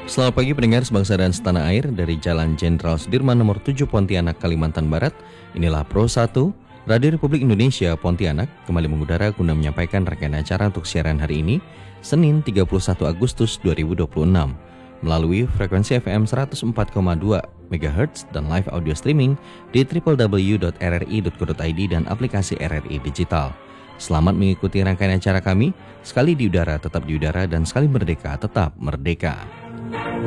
Selamat pagi pendengar sebangsa dan setanah air dari Jalan Jenderal Sudirman nomor 7 Pontianak, Kalimantan Barat. Inilah Pro 1, Radio Republik Indonesia Pontianak kembali mengudara guna menyampaikan rangkaian acara untuk siaran hari ini, Senin 31 Agustus 2026, melalui frekuensi FM 104,2 MHz dan live audio streaming di www.rri.co.id dan aplikasi RRI Digital. Selamat mengikuti rangkaian acara kami, sekali di udara tetap di udara dan sekali merdeka tetap merdeka.